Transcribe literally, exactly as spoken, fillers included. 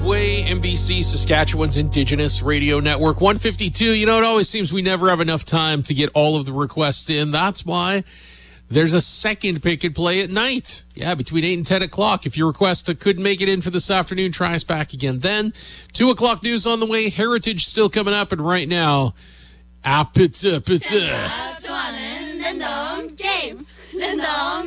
Way, N B C, Saskatchewan's Indigenous Radio Network. one fifty-two, you know, it always seems we never have enough time to get all of the requests in. That's why there's a second pick and play at night. Yeah, between eight and ten o'clock. If your request couldn't make it in for this afternoon, try us back again then. two o'clock news on the way. Heritage still coming up. And right now, appetite.